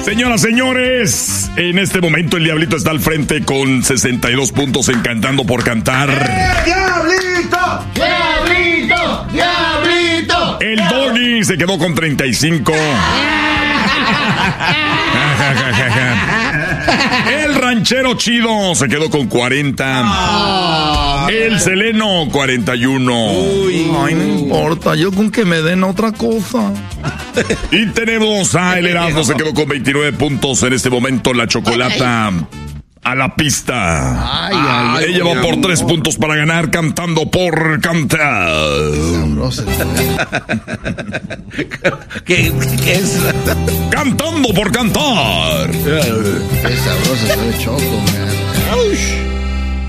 Señoras, señores, en este momento el Diablito está al frente con 62 puntos en Cantando por Cantar. ¡Diablito! ¡Diablito! ¡Diablito! El Doggy se quedó con 35. El Ranchero Chido se quedó con 40. El Seleno, 41. Ay, no importa, yo con que me den otra cosa. Y tenemos a El Erasmo, se quedó con 29 puntos en este momento. La Chocolata a la pista. Ella va por 3 puntos para ganar Cantando por Cantar. ¿Qué es? Cantando por Cantar. Qué sabroso se ve Choco, man.